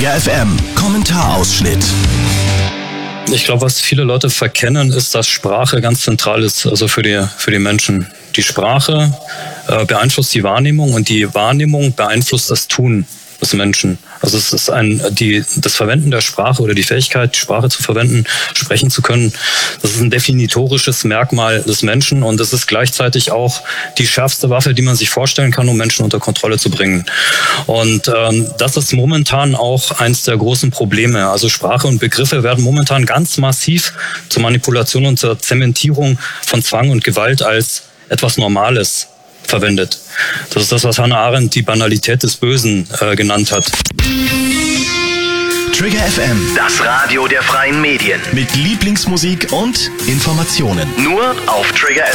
Trigger FM Kommentarausschnitt. Ich glaube, was viele Leute verkennen, ist, dass Sprache ganz zentral ist, also für die Menschen. Die Sprache beeinflusst die Wahrnehmung und die Wahrnehmung beeinflusst das Tun des Menschen. Also es ist das Verwenden der Sprache oder die Fähigkeit, die Sprache zu verwenden, sprechen zu können. Das ist ein definitorisches Merkmal des Menschen und es ist gleichzeitig auch die schärfste Waffe, die man sich vorstellen kann, um Menschen unter Kontrolle zu bringen. Und das ist momentan auch eins der großen Probleme. Also Sprache und Begriffe werden momentan ganz massiv zur Manipulation und zur Zementierung von Zwang und Gewalt als etwas Normales verwendet. Das ist das, was Hannah Arendt die Banalität des Bösen genannt hat. Trigger FM, Das Radio der freien Medien. mit Lieblingsmusik und Informationen. Nur auf Trigger